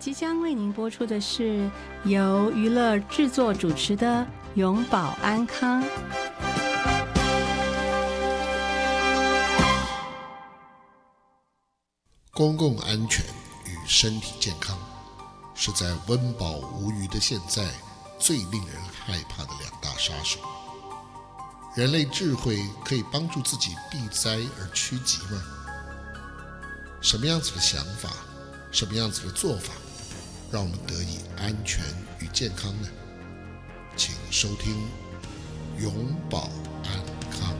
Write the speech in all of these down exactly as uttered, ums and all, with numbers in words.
即将为您播出的是由娱乐制作主持的永保安康。 公共安全与身体健康是在温饱无余的现在最令人害怕的两大杀手。人类智慧可以帮助自己避灾而趋吉吗？什么样子的想法，什么样子的做法，让我们得以安全与健康呢？请收听永保安康。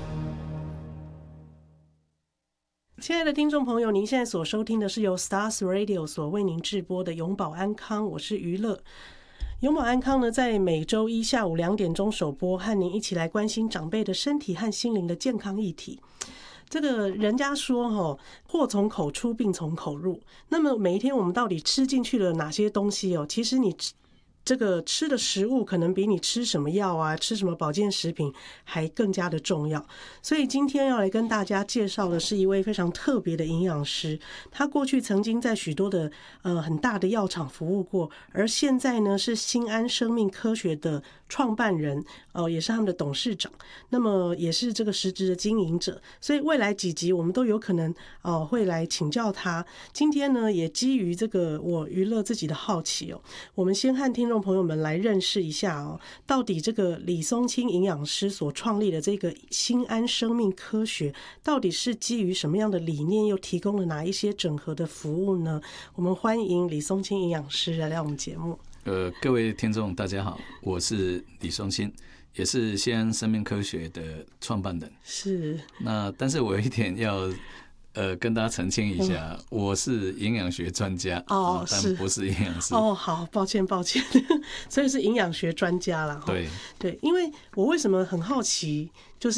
亲爱的听众朋友，您现在所收听的是由 Stars Radio 所为您制播的永保安康，我是娱乐。永保安康呢，在每周一下午两点钟首播，和您一起来关心长辈的身体和心灵的健康议题。这个人家说齁，祸从口出，病从口入。那么每一天我们到底吃进去了哪些东西哦？其实你这个吃的食物可能比你吃什么药啊、吃什么保健食品还更加的重要。所以今天要来跟大家介绍的是一位非常特别的营养师，他过去曾经在许多的呃很大的药厂服务过，而现在呢是新安生命科学的创办人，呃，也是他们的董事长，那么也是这个实质的经营者。所以未来几集我们都有可能呃会来请教他。今天呢，也基于这个我娱乐自己的好奇哦，我们先和听众朋友们来认识一下哦，到底这个李松青营养师所创立的这个新安生命科学，到底是基于什么样的理念，又提供了哪一些整合的服务呢？我们欢迎李松青营养师来到我们节目。 呃，各位听众大家好，我是李松青，也是新安生命科学的创办人。 是。那但是我有一点要呃，跟大家澄清一下，嗯、我是营养学专家哦，但不是营养师哦。好，抱歉抱歉，所以是营养学专家啦。 对对，因为我为什么很好奇，就是